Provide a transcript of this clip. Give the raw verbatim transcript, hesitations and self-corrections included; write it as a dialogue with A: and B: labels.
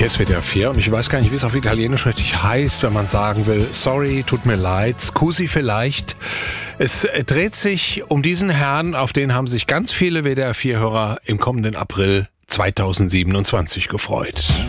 A: Hier ist W D R vier und ich weiß gar nicht, wie es auf Italienisch richtig heißt, wenn man sagen will, sorry, tut mir leid, scusi vielleicht. Es dreht sich um diesen Herrn, auf den haben sich ganz viele W D R vier Hörer im kommenden April zweitausendsiebenundzwanzig gefreut.